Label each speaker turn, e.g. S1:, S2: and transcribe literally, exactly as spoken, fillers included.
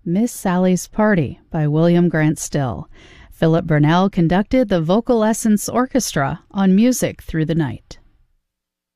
S1: Miss Sally's Party by William Grant Still. Philip Burnell conducted the Vocal Essence Orchestra on Music Through the Night.